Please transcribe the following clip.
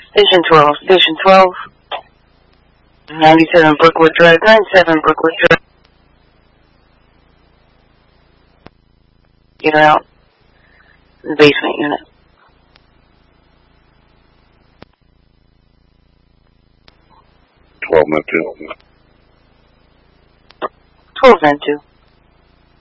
Station 12. Station 12. 97 Brookwood Drive. 97 Brookwood Drive. Get her out. The basement unit. 12 and 2. 12 and 2.